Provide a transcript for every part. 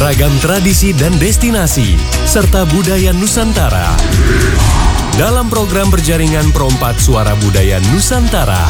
Ragam tradisi dan destinasi, serta budaya Nusantara. Dalam program berjaringan Perompat Suara Budaya Nusantara.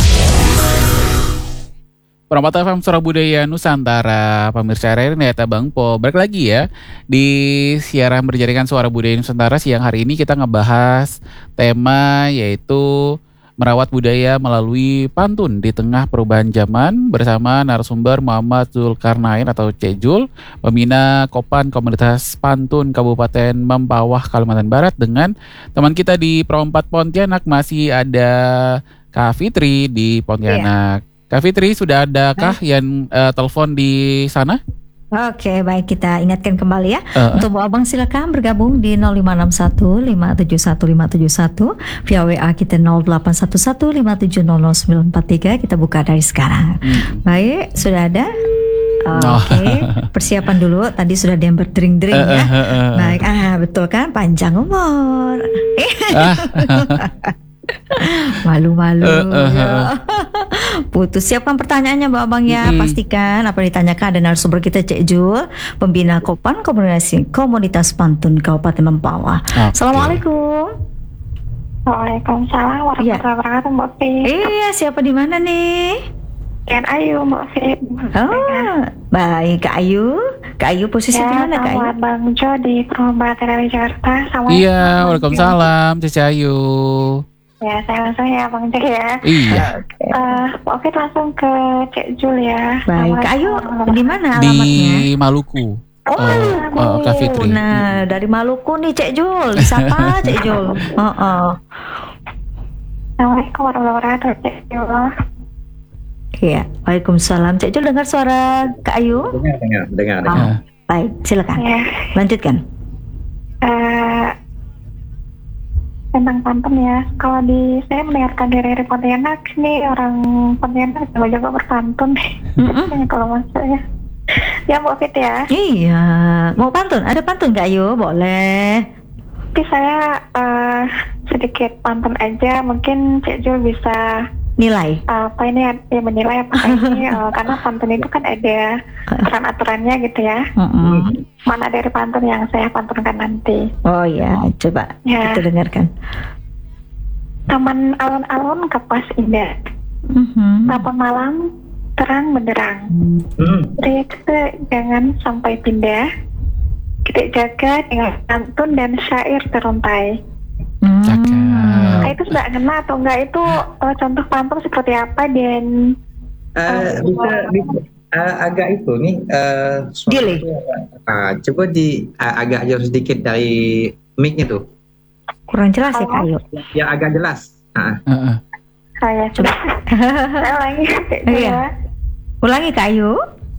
Perompat FM Suara Budaya Nusantara, pemirsa RRI Neta Bang Po. Balik lagi ya di siaran berjaringan Suara Budaya Nusantara. Siang hari ini kita ngebahas tema yaitu merawat budaya melalui pantun di tengah perubahan zaman bersama narasumber Muhammad Zulkarnain atau Cek Jul, pembina Kopan Komunitas Pantun Kabupaten Mempawah, Kalimantan Barat, dengan teman kita di Perompat Pontianak masih ada Kak Fitri di Pontianak. Kak Fitri, sudah adakah yang telepon di sana? Oke, baik, kita ingatkan kembali ya. Untuk Bu Abang silakan bergabung di 0561 571 571, via WA kita 0811 5700943. Kita buka dari sekarang. Baik, sudah ada. Oke, persiapan dulu. Tadi sudah ada yang berdering-dering ya. Baik, betul kan, panjang umur. Malu-malu ya. Putus. Siapkan pertanyaannya Mbak Abang ya. Pastikan apa ditanyakan. Ada narasumber kita Cek Jul, pembina Kopan Komunitas Pantun Kabupaten Mempawah. Assalamualaikum. Waalaikumsalam warahmatullahi wabarakatuh, Mbak Fi. Iya, siapa di mana nih? Ken Ayu, Mbak Fi. Baik, Kak Ayu. Kak Ayu posisi di mana, Kak Ayu? Sama Bang Jo di Perombakan dari Jakarta. Iya, waalaikumsalam, Cek Ayu. Ya, saya langsung ya Bang Jo ya. Iya. Oke, langsung ke Cek Jul ya. Baik, Kak Ayu di mana alamatnya? Di Maluku. Kak Fitri. Nah, dari Maluku nih Cek Jul. Siapa Cek Jul? Assalamualaikum warahmatullahi wabarakatuh, Cek Jul. Iya, waalaikumsalam. Cek Jul, dengar suara Kak Ayu? Dengar. Baik, silakan. Ya. Lanjutkan. Tentang pantun ya, kalau saya mendengarkan dari Pontianak, nih orang Pontianak jago berpantun. Kalau maksudnya ya Mbak Fit ya. Iya, mau pantun? Ada pantun Kak Ayu? Boleh. Tapi saya sedikit pantun aja, mungkin Cek Jul bisa nilai apa ini ya, menilai apa ini karena pantun itu kan ada aturan-aturannya gitu ya. Mana dari pantun yang saya pantunkan nanti. Oh ya, coba kita dengarkan. Taman alun-alun kapas indah, kapan malam terang benderang. Jadi kita jangan sampai pindah, kita jaga dengan pantun dan syair teruntai. Nah, itu sudah kena atau enggak, itu contoh pantun seperti apa dan bisa agak itu nih delay. Coba agak jauh sedikit dari mic-nya tuh. Kurang jelas ya Kak Ayu. Ya agak jelas. Saya coba. Saya ulangi. Iya. Ulangi Kak Ayu.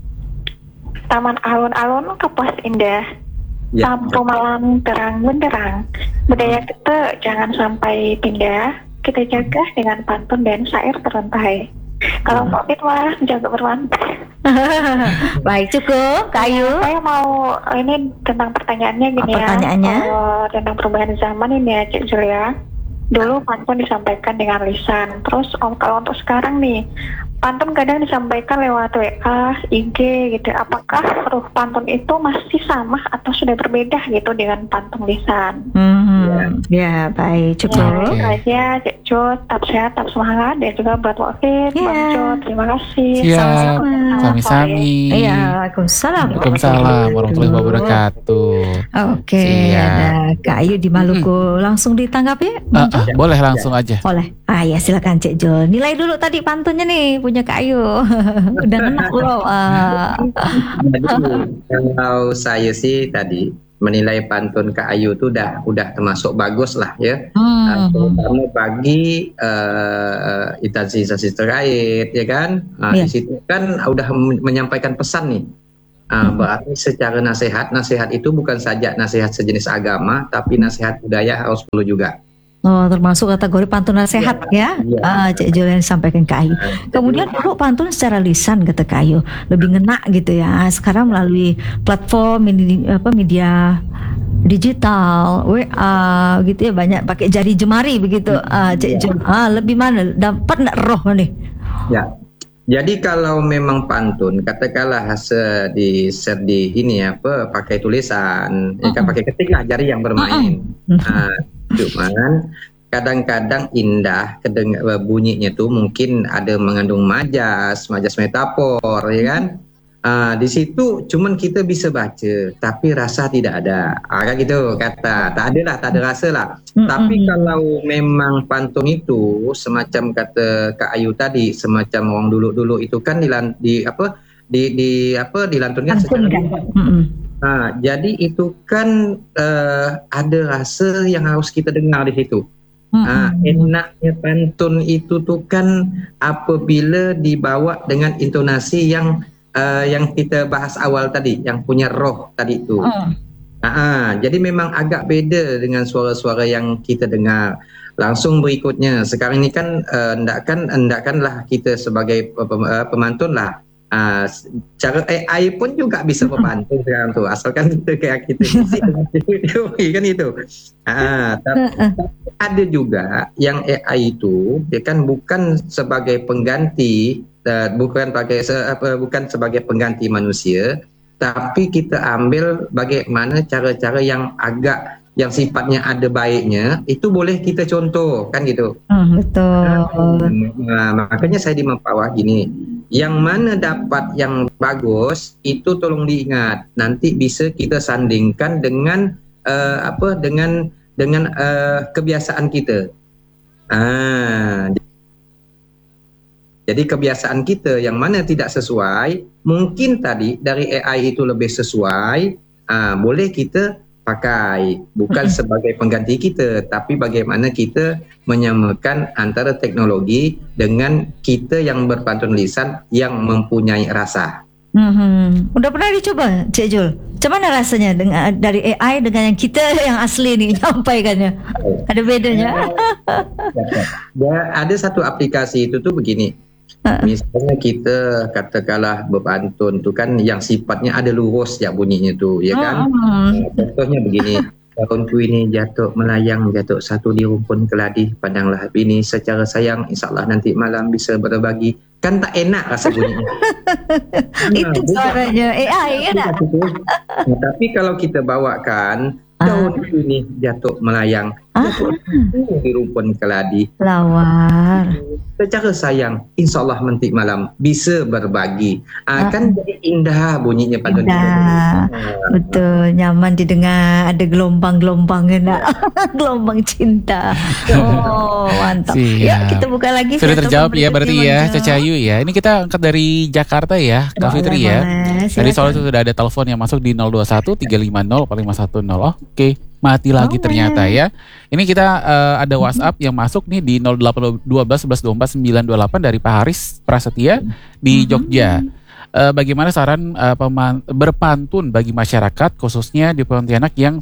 Taman alun-alun kapas indah, lampu malam terang benderang. Budaya kita jangan sampai pindah, kita jaga dengan pantun dan syair teruntai. Kalau Mbak Fit mah jaga berpantun. Baik, cukup Kak Ayu. Saya mau ini tentang pertanyaannya gini ya. Pertanyaannya? Tentang perubahan zaman ini ya Cik Julia. Dulu pantun disampaikan dengan lisan. Terus kalau untuk sekarang nih, pantun kadang disampaikan lewat WA, IG gitu. Apakah huruf pantun itu masih sama atau sudah berbeda gitu dengan pantun lisan? Ya, baik, cukup. Itu aja, Cek Jo, tetap sehat, tetap semangat, dan juga buat Wafid, Bang Jo, terima kasih. Siap, sami-sami. Iya, waalaikumsalam. Waalaikumsalam warahmatullahi wabarakatuh. Oke, ada Kak Ayu di Maluku. Langsung ditanggapi? Boleh langsung aja. Boleh. Ya silakan Cek Jo. Nilai dulu tadi pantunnya nih punya Kak Ayu. Udah enak loh. Kalau saya sih tadi menilai pantun Kak Ayu itu udah termasuk bagus lah ya. Terutama bagi instansi terkait ya kan. Di situ kan udah menyampaikan pesan nih. Berarti secara nasihat itu bukan saja nasihat sejenis agama, tapi nasihat budaya harus perlu juga. Oh, termasuk kategori pantun nasihat ya. Cek Julian sampaikan ke Ayu. Kemudian dulu pantun secara lisan kata Kak Ayu lebih ngena gitu ya. Sekarang melalui platform media digital, WA gitu ya, banyak pakai jari jemari begitu. Cek Jul, lebih mana dapat nggak roh nih? Ya. Jadi kalau memang pantun, katakanlah di ini pakai tulisan, ya kan pakai ketik lah jari yang bermain. Cuman kadang-kadang indah bunyinya tuh mungkin ada mengandung majas metafor, ya kan? Di situ cuman kita bisa baca, tapi rasa tidak ada. Kan gitu kata, tak ada rasa lah. Tapi kalau memang pantun itu semacam kata Kak Ayu tadi, semacam orang dulu itu kan dilantunkan secara jadi itu kan ada rasa yang harus kita dengar di situ. Enaknya pantun itu tuh kan apabila dibawa dengan intonasi yang kita bahas awal tadi, yang punya roh tadi itu. Jadi memang agak beda dengan suara-suara yang kita dengar. Langsung berikutnya, sekarang ini kan endakkanlah kita sebagai pemantun lah. Cara AI pun juga bisa pemantun sekarang tuh, asalkan kita kayak kita kan itu. Tapi ada juga yang AI itu, dia kan bukan sebagai pengganti. Bukan sebagai pengganti manusia, tapi kita ambil bagaimana cara-cara yang sifatnya ada baiknya, itu boleh kita contoh kan gitu. Betul. Makanya saya di Mempawah gini, yang mana dapat yang bagus itu tolong diingat, nanti bisa kita sandingkan dengan kebiasaan kita. Jadi kebiasaan kita yang mana tidak sesuai, mungkin tadi dari AI itu lebih sesuai, boleh kita pakai. Bukan sebagai pengganti kita, tapi bagaimana kita menyamakan antara teknologi dengan kita yang berpantun lisan yang mempunyai rasa. Udah pernah dicoba, Cik Jul? Macam mana rasanya dari AI dengan yang kita yang asli nih nyampaikannya? Ada bedanya? Ada satu aplikasi itu tuh begini. Misalnya kita katakanlah berpantun tu kan yang sifatnya ada lurus ya bunyinya tu, ya kan? Contohnya begini, tahunku ini jatuh melayang, jatuh satu di rumpun keladi, pandanglah bini secara sayang, insyaallah nanti malam bisa berbagi. Kan tak enak rasa bunyinya. Itu suaranya AI kan? Tapi kalau kita bawakan tahun ini jatuh melayang, jatuh di rumpun keladi, lawar secara sayang, insyaallah nanti malam bisa berbagi. Kan jadi indah bunyinya pantun. Betul, nyaman didengar, ada gelombang-gelombangnya, gelombang cinta. Mantap. Ya, kita buka lagi. Sudah terjawab ya berarti ya, Caca Ayu ya. Ini kita angkat dari Jakarta ya, Kak Fitri ya. Tadi soal itu sudah ada telepon yang masuk di 021 350 4510. Oke, mati lagi ternyata ya. Ini kita ada WhatsApp yang masuk nih di 0812 11 24 928 dari Pak Haris Prasetya di Jogja. Bagaimana saran berpantun bagi masyarakat khususnya di Pontianak yang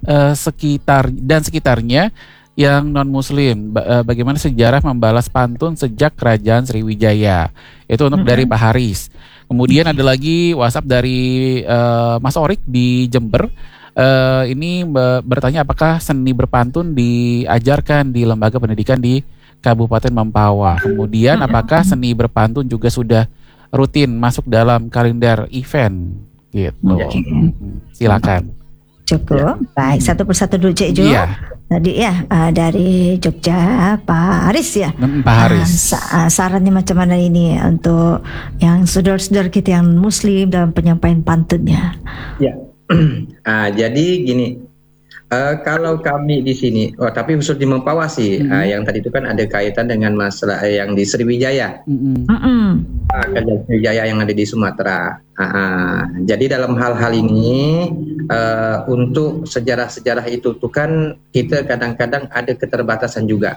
sekitarnya yang non muslim, bagaimana sejarah membalas pantun sejak Kerajaan Sriwijaya. Itu untuk dari Pak Haris. Kemudian ada lagi WhatsApp dari Mas Orik di Jember. Ini bertanya apakah seni berpantun diajarkan di lembaga pendidikan di Kabupaten Mempawah. Kemudian apakah seni berpantun juga sudah rutin masuk dalam kalender event gitu. Silakan. Cukup. Baik, satu persatu dulu Cik Jo. Tadi ya dari Jogja Pak Haris ya. Pak Haris. Sarannya macam mana ini untuk yang saudara-saudara kita yang muslim dalam penyampaian pantunnya? Ya. Jadi gini, kalau kami di sini, tapi khusus di Mempawah sih, yang tadi itu kan ada kaitan dengan masalah yang di Sriwijaya, Kerajaan Sriwijaya yang ada di Sumatera. Jadi dalam hal-hal ini, untuk sejarah-sejarah itu tuh kan kita kadang-kadang ada keterbatasan juga.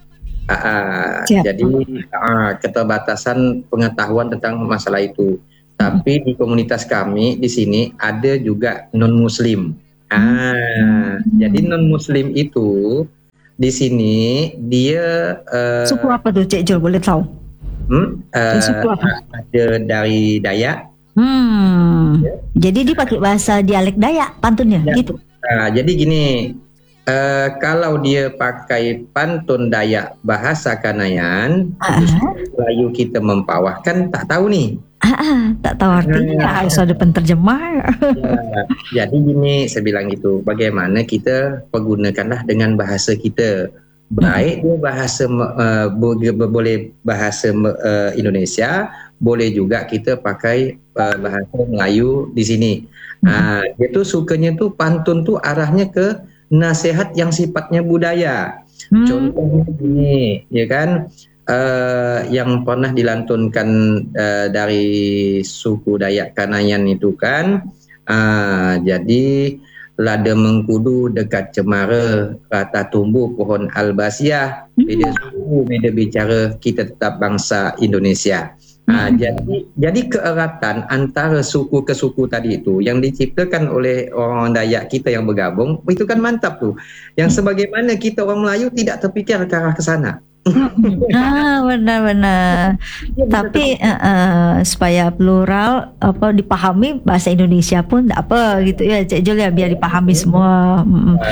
Jadi keterbatasan pengetahuan tentang masalah itu. Tapi di komunitas kami di sini ada juga non-muslim. Jadi non-muslim itu di sini dia suku apa tuh Cik Jul, boleh tahu? Suku apa? Ada dari Dayak. Jadi dia pakai bahasa dialek Dayak pantunnya gitu. Jadi gini, Kalau dia pakai pantun Dayak bahasa Kanayan, Melayu kita mempawah kan tak tahu nih. Tak tahu artinya, harus ada penterjemah. Ya, jadi gini saya bilang gitu, bagaimana kita pergunakanlah dengan bahasa kita. Baik dia bahasa boleh bahasa Indonesia, boleh juga kita pakai bahasa Melayu di sini. Dia tuh sukanya tuh pantun tuh arahnya ke nasihat yang sifatnya budaya. Contohnya gini, ya kan, yang pernah dilantunkan dari suku Dayak Kanayan itu kan, jadi lada mengkudu dekat cemara, rata tumbuh pohon albasiah, beda suku, beda bicara, kita tetap bangsa Indonesia. Jadi keeratan antara suku ke suku tadi itu yang diciptakan oleh orang Dayak kita yang bergabung, itu kan mantap tuh. Yang sebagaimana kita orang Melayu tidak terfikir ke arah ke sana. Benar-benar. Tapi supaya plural dipahami bahasa Indonesia pun tak apa gitu ya Cik Jul ya, biar dipahami semua.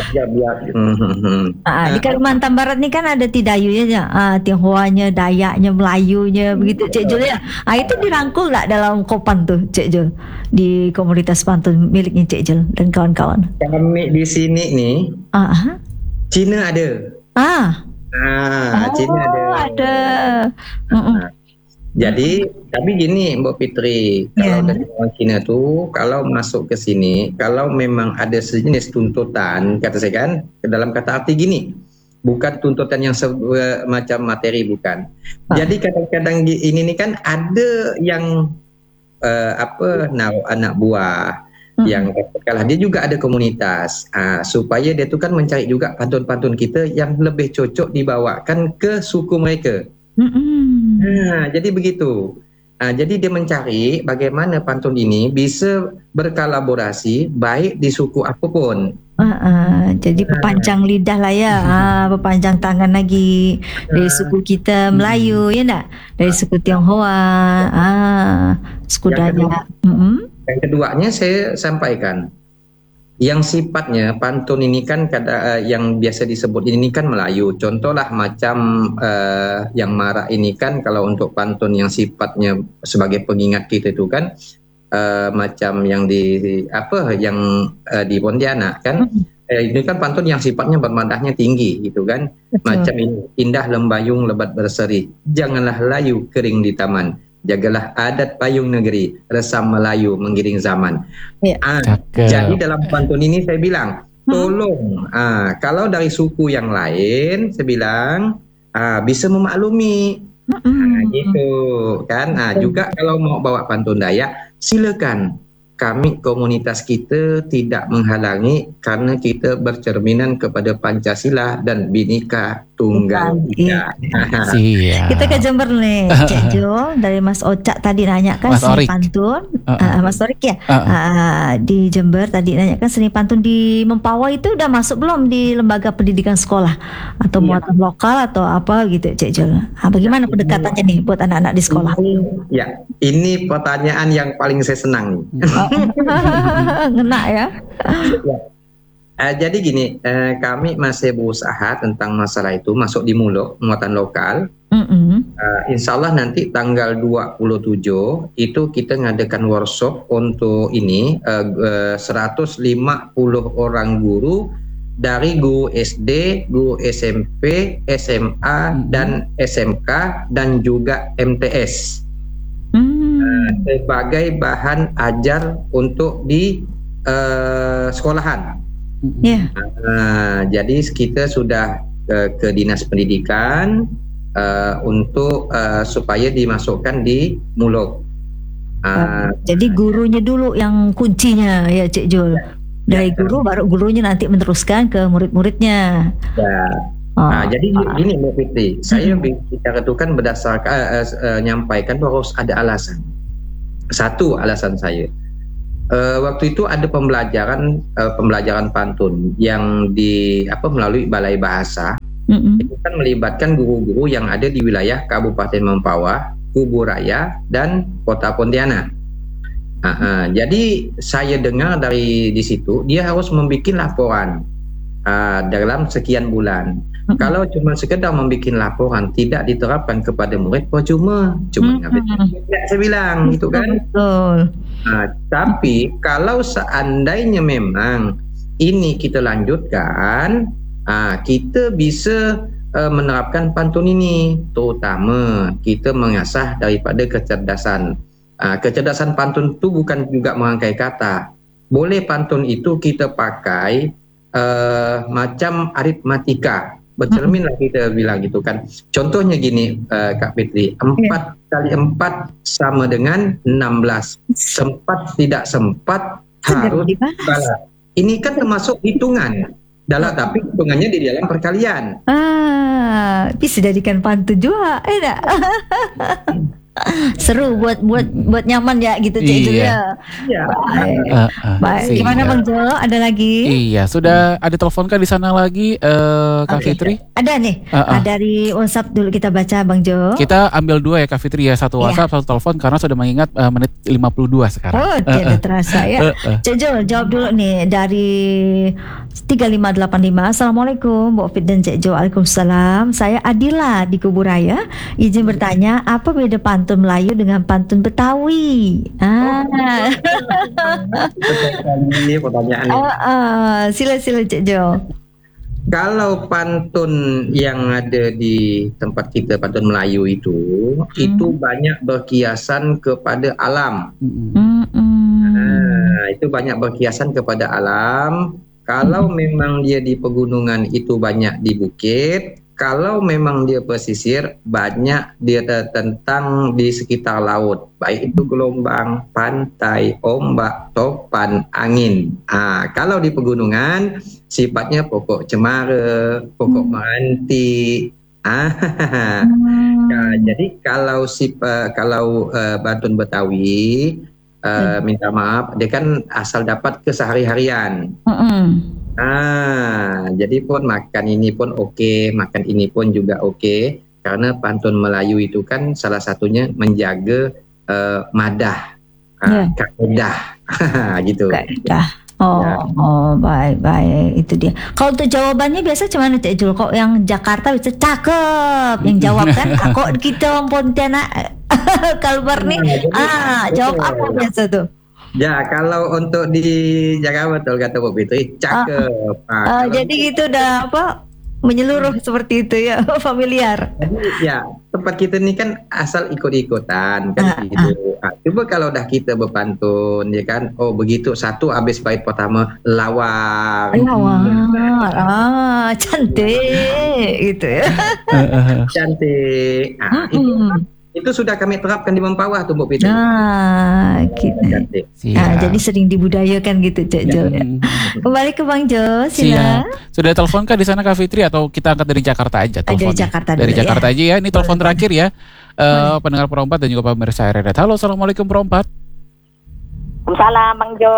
Di Kalimantan Barat ni kan ada Tidayunya, Tionghoanya, Dayaknya, Melayunya begitu Cik Jul ya. Itu dirangkul tak dalam Kopan tuh Cik Jul, di komunitas pantun miliknya Cik Jul dan kawan-kawan? Kami di sini nih, Cina ada. Cina ada. Jadi, tapi gini Mbak Fitri, kalau dari orang Cina tuh, kalau masuk ke sini, kalau memang ada sejenis tuntutan, kata saya kan, dalam kata arti gini, bukan tuntutan yang macam materi, bukan. Jadi kadang-kadang ini nih kan ada yang anak buah. Yang kalah dia juga ada komunitas, supaya dia tu kan mencari juga pantun-pantun kita yang lebih cocok dibawakan ke suku mereka. Jadi begitu. Jadi dia mencari bagaimana pantun ini bisa berkolaborasi baik di suku apapun. Jadi perpanjang lidah lah ya, perpanjang tangan lagi dari suku kita Melayu, ya tak? Dari suku Tionghoa, suku Dayak. Yang keduanya saya sampaikan, yang sifatnya pantun ini kan yang biasa disebut ini kan Melayu. Contohlah macam yang marak ini kan, kalau untuk pantun yang sifatnya sebagai pengingat kita itu kan, macam yang di Pontianak kan, ini kan pantun yang sifatnya bermadahnya tinggi gitu kan. Macam ini, indah lembayung lebat berseri, janganlah layu kering di taman, jagalah adat payung negeri, resam Melayu mengiring zaman. Jadi dalam pantun ini saya bilang, tolong kalau dari suku yang lain saya bilang bisa memaklumi, gitu kan. Juga kalau mau bawa pantun Dayak, silakan. Kami komunitas kita tidak menghalangi karena kita bercerminan kepada Pancasila dan Bhinneka Tunggal Ika. Kita ke Jember nih, Cik Jul, dari Mas Ocak tadi nanya kan seni pantun, Mas Orik ya, di Jember tadi nanya kan seni pantun di Mempawah itu udah masuk belum di lembaga pendidikan sekolah atau muatan lokal atau apa gitu Cik Jul? Bagaimana pendekatannya nih buat anak-anak di sekolah? Ya, ini pertanyaan yang paling saya senang. Ngena ya. Jadi gini, kami masih berusaha tentang masalah itu masuk di muatan lokal. Insya Allah nanti tanggal 27 itu kita ngadakan workshop untuk ini 150 orang guru dari guru SD, guru SMP, SMA dan SMK dan juga MTS. Sebagai bahan ajar untuk di sekolahan. Jadi kita sudah ke Dinas Pendidikan untuk supaya dimasukkan di Muluk. Jadi gurunya dulu yang kuncinya ya Cik Jul. Dari guru baru gurunya nanti meneruskan ke murid-muridnya. Jadi gini Mbak Fitri, saya bicara itu kan berdasarkan nyampaikan bahwa harus ada alasan. Satu alasan saya, waktu itu ada pembelajaran pantun yang melalui Balai Bahasa. Itu kan melibatkan guru-guru yang ada di wilayah Kabupaten Mempawah, Kubu Raya, dan Kota Pontianak. Jadi saya dengar dari di situ dia harus membuat laporan dalam sekian bulan. Kalau cuma sekedar membuat laporan tidak diterapkan kepada murid, percuma. Tidak saya bilang gitu kan. Betul. Tapi kalau seandainya memang ini kita lanjutkan, kita bisa menerapkan pantun ini, terutama kita mengasah daripada kecerdasan. Kecerdasan pantun itu bukan juga merangkai kata. Boleh pantun itu kita pakai macam aritmatika. Bercerminlah kita bilang gitu kan. Contohnya gini, Kak Fitri, 4 kali 4 sama dengan 16. Sempat tidak sempat harus balas. Ini kan termasuk hitungan. Tapi hitungannya di dalam perkalian. Bisa jadikan pantun juga, enak. Seru buat nyaman ya gitu Cik Jo ya. Baik. Gimana Bang Jo? Ada lagi? Iya, sudah ada telepon kan di sana lagi Kak Fitri? Ada nih. Dari WhatsApp dulu kita baca Bang Jo. Kita ambil 2 ya Kak Fitri ya, satu WhatsApp, satu telepon karena sudah mengingat menit 52 sekarang. Tidak terasa ya. Cik Jo jawab dulu nih dari 3585. Assalamualaikum Bu Fit dan Cik Jo. Waalaikumsalam. Saya Adila di Kuburaya. Izin bertanya, apa beda pantun Melayu dengan pantun Betawi? Sila Cik Jo. Kalau pantun yang ada di tempat kita, pantun Melayu itu banyak berkiasan kepada alam. Itu banyak berkiasan kepada alam. Kalau memang dia di pegunungan itu banyak di bukit. Kalau memang dia pesisir, banyak dia tentang di sekitar laut. Baik itu gelombang, pantai, ombak, topan, angin. Kalau di pegunungan, sifatnya pokok cemara, pokok meranti. Jadi kalau pantun Betawi, minta maaf, dia kan asal dapat kesehari-harian. Jadi pun makan ini pun oke, makan ini pun juga oke, karena pantun Melayu itu kan salah satunya menjaga madah, kaidah, gitu. Kaidah. Baik itu dia. Kalau untuk jawabannya biasa cuman Cik Jul, kok yang Jakarta bisa cakep, yang jawab kan kok kita Pontianak Kalbar nih. Jawab apa biasa tuh? Ya, kalau untuk di Jakarta betul kata Bu Fitri, cakep. Jadi gitu udah menyeluruh seperti itu ya, familiar. Jadi ya, tempat kita ini kan asal ikut-ikutan kan gitu. Coba kalau udah kita berpantun ya kan, begitu satu habis bait pertama lawar. Cantik gitu ya. Cantik. Itu sudah kami terapkan di Mempawah tuh Bu Fitri. Gitu. Jadi sering dibudayakan gitu Cik Jo. Kembali ke Bang Jo, sila. Sudah telepon kah di sana Kak Fitri atau kita angkat dari Jakarta aja teleponnya? Dari Jakarta aja ya. Ini telepon terakhir ya. Pendengar Perompat dan juga pemirsa RRD. Halo, assalamualaikum Perompat. Waalaikumsalam Bang Jo.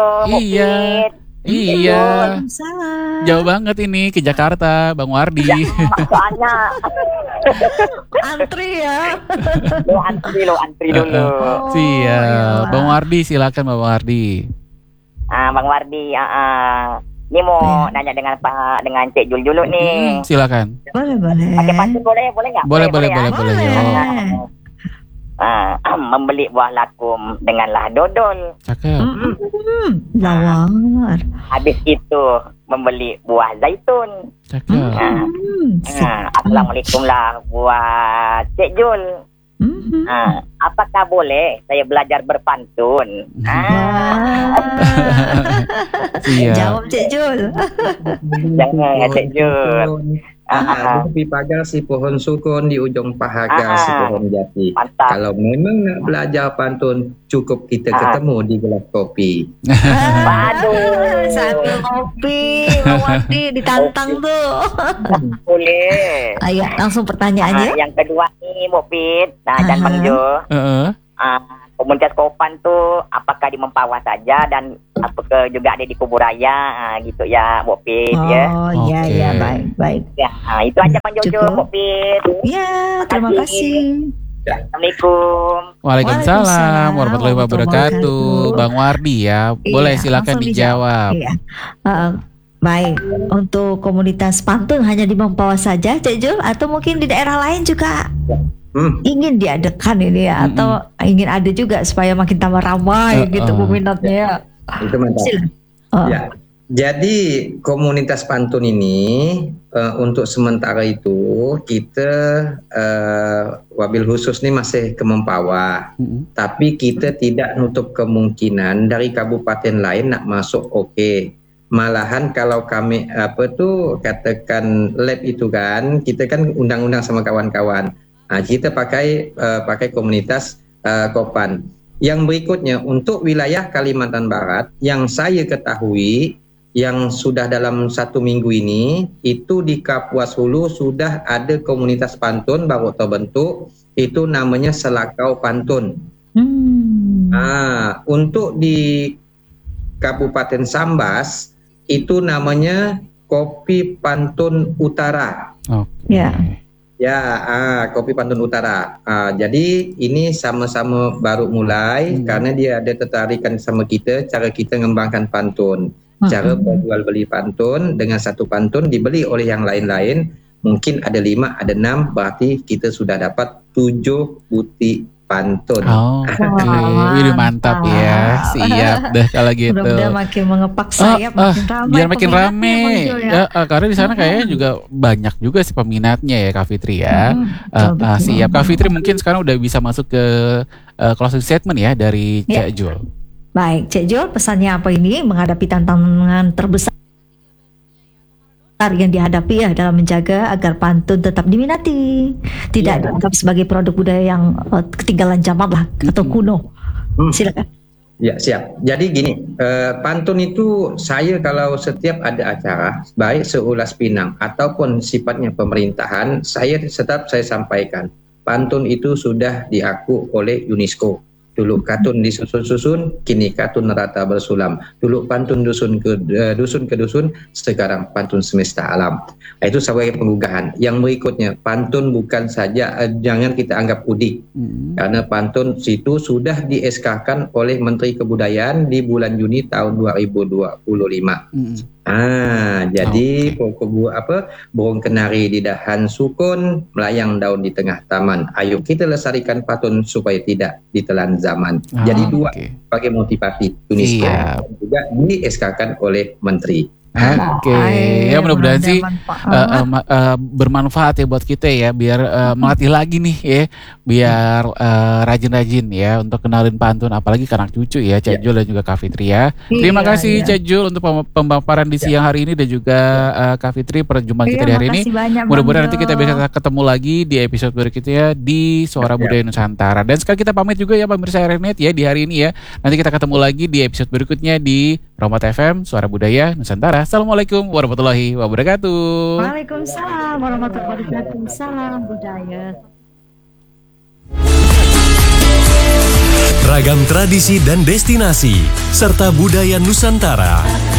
Iya. Jauh banget ini ke Jakarta, Bang Wardi. Soalnya antri ya. Antri dulu. Siap. Bang Wardi, silakan Bang Wardi. Bang Wardi, ini mau nanya dengan Cik Jul dulu nih. Silakan. Boleh. Pakai pantun boleh nggak? Boleh. Membeli buah lakum denganlah dodol. Cakep. Lawar. Habis itu membeli buah zaitun. Cakep. Assalamualaikum lah buat Cik Jul. Apakah boleh saya belajar berpantun? Jawab Cik Jul. Jangan Cik Jul. Di pagar si pohon sukun, di ujung pahaga si pohon jati. Mantap. Kalau memang nak belajar pantun, cukup kita ketemu di gelas kopi. Waduh, sambil kopi, Wardi ditantang tuh. Boleh. Ayo, langsung pertanyaannya. Yang kedua nih, Bu Fit, dan Bang Jo. Komunitas Kopan tuh apakah di Mempawah saja dan apakah juga ada di Kuburaya gitu ya Bu Fit ya. Iya baik. Ya, itu aja Bang Jojo Bu Fit. Iya, terima kasih. Assalamualaikum. Waalaikumsalam warahmatullahi wabarakatuh. Bang Wardi ya, boleh silakan dijawab. Iya. Baik, untuk komunitas pantun hanya di Mempawah saja, Cek Jul, atau mungkin di daerah lain juga ingin diadakan ini ya, atau ingin ada juga supaya makin tambah ramai gitu peminatnya ya. Itu mantap. Ya. Jadi komunitas pantun ini untuk sementara itu kita wabil khusus ini masih ke Mempawah, tapi kita tidak nutup kemungkinan dari kabupaten lain nak masuk. Malahan kalau kami katakan lab itu kan kita kan undang-undang sama kawan-kawan. Kita pakai komunitas Kopan. Yang berikutnya untuk wilayah Kalimantan Barat yang saya ketahui yang sudah dalam 1 minggu ini itu di Kapuas Hulu sudah ada komunitas pantun baru terbentuk, itu namanya Selakau Pantun. Untuk di Kabupaten Sambas itu namanya Kopi Pantun Utara. Kopi Pantun Utara. Jadi ini sama-sama baru mulai karena dia ada tertarikan sama kita, cara kita mengembangkan pantun. Cara berjual beli pantun, dengan satu pantun dibeli oleh yang lain-lain, mungkin ada 5, ada 6, berarti kita sudah dapat 7 butik pantun. Ini mantap ya. Siap deh kalau gitu. Mudah-mudahan makin mengepak sayap, makin ramai. Biar makin rame. Karena di sana kayaknya juga banyak juga sih peminatnya ya, Kak Fitri ya. Siap. Kak Fitri mungkin sekarang udah bisa masuk ke closing statement ya dari Cek Jul. Baik, Cek Jul, pesannya apa ini menghadapi tantangan terbesar yang dihadapi ya dalam menjaga agar pantun tetap diminati, tidak dianggap sebagai produk budaya yang ketinggalan zaman lah atau kuno. Silakan. Ya, siap. Jadi gini, pantun itu saya kalau setiap ada acara baik seulas Pinang ataupun sifatnya pemerintahan, saya sampaikan pantun itu sudah diaku oleh UNESCO. Dulu katun disusun-susun, kini katun rata bersulam. Dulu pantun dusun ke dusun, sekarang pantun semesta alam. Itu sebagai penggugahan. Yang berikutnya, pantun bukan saja, jangan kita anggap udik. Karena pantun itu sudah di-SK-kan oleh Menteri Kebudayaan di bulan Juni tahun 2025. Jadi burung kenari di dahan sukun, melayang daun di tengah taman. Ayo kita lestarikan pantun supaya tidak ditelan zaman. Jadi 2 sebagai motivasi UNESCO juga di-SK-kan oleh Menteri. Ya mudah-mudahan sih bermanfaat ya buat kita ya, biar melatih lagi nih ya, biar rajin-rajin ya untuk kenalin pantun, apalagi ke anak cucu ya, Cek Jul dan juga Kak Fitri ya. Terima kasih Cek Jul untuk pemaparan di siang hari ini, dan juga Kak Fitri perjumpaan kita di hari ini. Mudah-mudahan nanti kita bisa ketemu lagi di episode berikutnya di Suara Budaya Nusantara. Dan sekali kita pamit juga ya pemirsa RNet ya di hari ini ya. Nanti kita ketemu lagi di episode berikutnya di Romat FM Suara Budaya Nusantara. Assalamualaikum warahmatullahi wabarakatuh. Waalaikumsalam warahmatullahi wabarakatuh. Salam budaya. Ragam tradisi dan destinasi serta budaya Nusantara